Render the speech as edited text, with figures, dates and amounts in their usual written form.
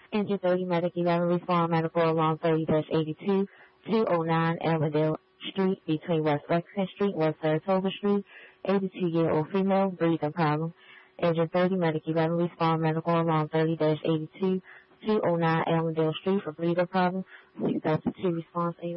Engine 30 Medic 11 respond medical along 30-82, 209 Elmendale Street between West Lexington Street, West Saratoga Street, 82-year-old female, breathing problem. Engine 30 Medic 11 respond medical along 30-82, 209 Elmendale Street for breathing problem. 602 response